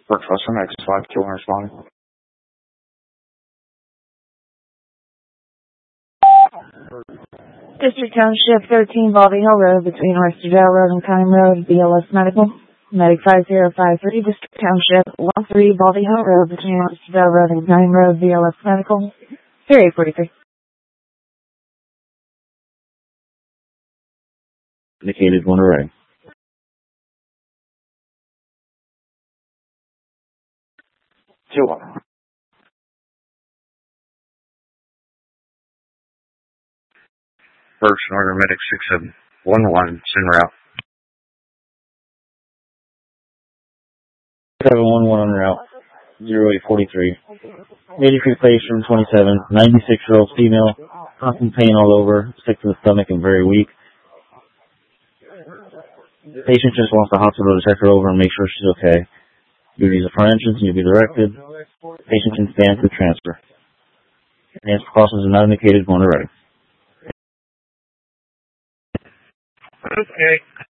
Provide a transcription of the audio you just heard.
Workforce from X5 to one responding. District Township 13, Baldy Hill Road, between Westerdale Road and Cunningham Road, BLS Medical. Medic 5053, District Township 13, Baldy Hill Road, between Westerdale Road and Cunningham Road, BLS Medical. Area 43. Indicated when ready. Two one. First Northern Medic 6711, en route. 711 en route. 0843. 83 patient 27, 96-year-old female, constant pain all over, sick to the stomach and very weak. Patient just wants the hospital to check her over and make sure she's okay. Duties of front entrance need to be directed. Patient can stand for transfer. Advanced precautions are not indicated when they're ready. Okay.